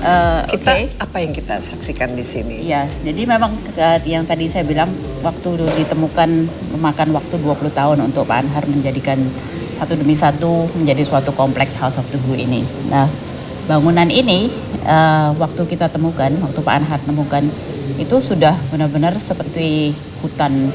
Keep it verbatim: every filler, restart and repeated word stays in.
Uh, kita okay. apa yang kita saksikan di sini? Ya, jadi memang uh, yang tadi saya bilang waktu ditemukan memakan waktu dua puluh tahun untuk Pak Anhar menjadikan satu demi satu menjadi suatu kompleks House of Tugu ini. Nah, bangunan ini uh, waktu kita temukan, waktu Pak Anhar temukan itu sudah benar-benar seperti hutan